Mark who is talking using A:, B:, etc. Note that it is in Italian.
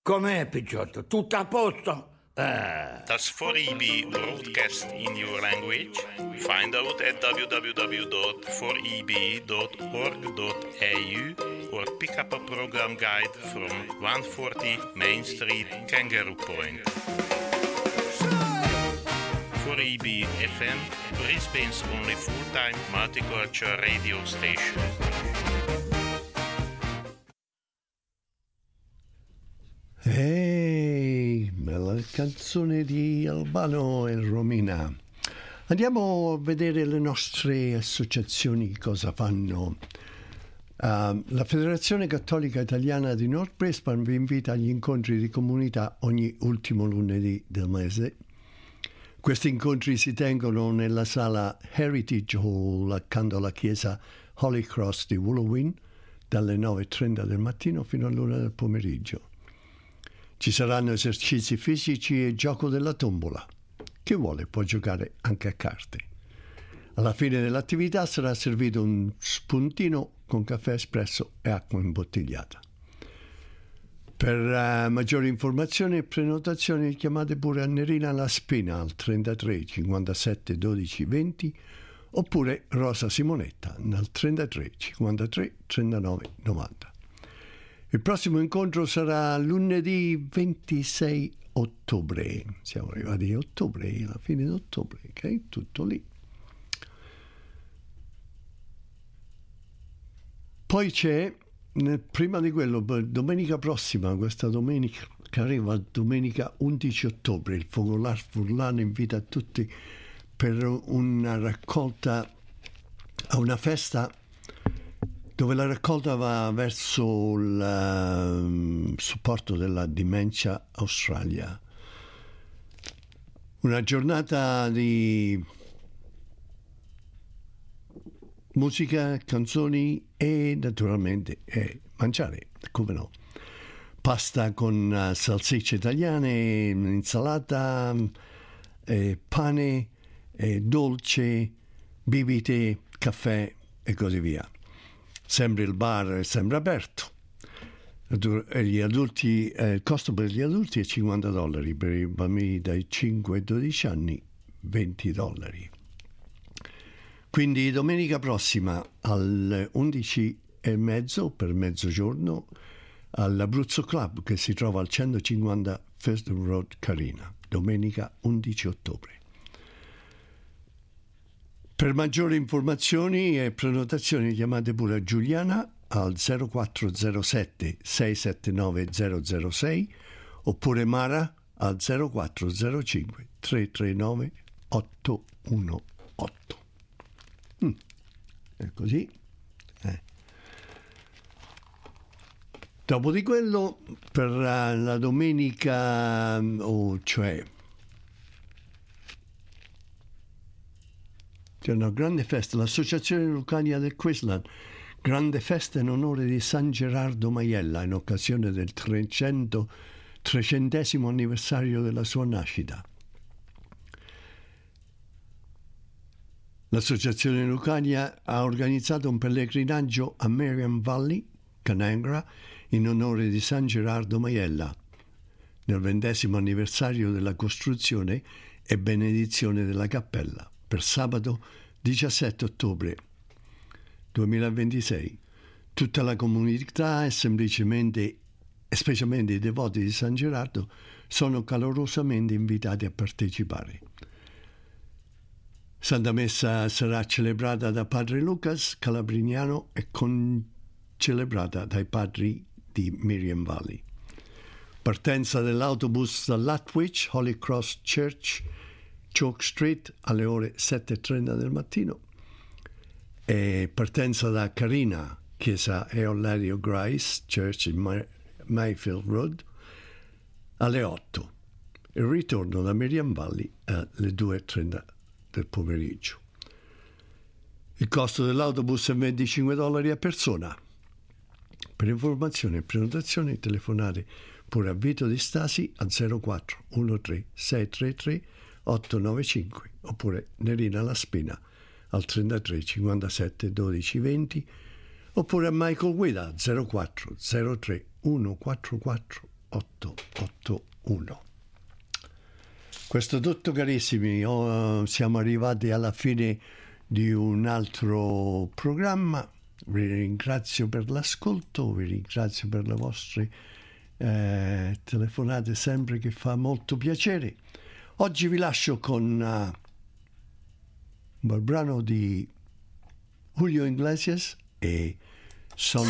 A: Com'è, Picciotto? Tutto a posto?
B: Does 4EB broadcast in your language? Find out at www.4eb.org.au or pick up a program guide from 140 Main Street, Kangaroo Point. 4EB FM, Brisbane's only full-time multicultural radio station.
C: Ehi, bella canzone di Albano e Romina. Andiamo a vedere le nostre associazioni cosa fanno. La Federazione Cattolica Italiana di North Brisbane vi invita agli incontri di comunità ogni ultimo lunedì del mese. Questi incontri si tengono nella sala Heritage Hall accanto alla chiesa Holy Cross di Wollowin dalle 9:30 del mattino fino all'1 del pomeriggio. Ci saranno esercizi fisici e gioco della tombola. Chi vuole può giocare anche a carte. Alla fine dell'attività sarà servito un spuntino con caffè espresso e acqua imbottigliata. Per maggiori informazioni e prenotazioni chiamate pure Nerina La Spina al 33 57 12 20 oppure Rosa Simonetta al 33 53 39 90. Il prossimo incontro sarà lunedì 26 ottobre. Siamo arrivati a ottobre, alla fine di ottobre, ok? Tutto lì. Poi c'è, prima di quello, domenica prossima, questa domenica che arriva, domenica 11 ottobre, il Fogolar Furlano invita tutti per una raccolta, a una festa dove la raccolta va verso il supporto della Dementia Australia. Una giornata di musica, canzoni e naturalmente mangiare, come no. Pasta con salsicce italiane, insalata, pane, dolce, bibite, caffè e così via. Sempre il bar è sempre aperto. Gli adulti, il costo per gli adulti è $50, per i bambini dai 5 ai 12 anni $20. Quindi domenica prossima alle 11:30 per mezzogiorno all'Abruzzo Club che si trova al 150 First Road Carina, domenica 11 ottobre. Per maggiori informazioni e prenotazioni chiamate pure Giuliana al 0407 679 006 oppure Mara al 0405 339 818. È così. Dopo di quello, per la domenica, cioè c'è una grande festa, l'Associazione Lucania del Queensland, grande festa in onore di San Gerardo Maiella in occasione del 300° anniversario della sua nascita. L'Associazione Lucania ha organizzato un pellegrinaggio a Miriam Valley, Canangra, in onore di San Gerardo Maiella, nel 20° anniversario della costruzione e benedizione della cappella, per sabato 17 ottobre 2026. Tutta la comunità e specialmente i devoti di San Gerardo sono calorosamente invitati a partecipare. Santa Messa sarà celebrata da Padre Lucas Calabrignano e concelebrata dai padri di Miriam Valley. Partenza dell'autobus da Lutwyche, Holy Cross Church, Chalk Street alle ore 7:30 del mattino e partenza da Carina, chiesa Eolario Grice Church in Mayfield Road alle 8. Il ritorno da Miriam Valley alle 2:30 del pomeriggio. Il costo dell'autobus è $25 a persona. Per informazioni e prenotazioni telefonate pure a Vito Di Stasi al 04 13 633 895 oppure Nerina La Spina al 33 57 12 20 oppure a Michael Guida 04 03 144 881. Questo è tutto, carissimi. Siamo arrivati alla fine di un altro programma. Vi ringrazio per l'ascolto, vi ringrazio per le vostre telefonate sempre, che fa molto piacere. Oggi vi lascio con un bel brano di Julio Iglesias e Son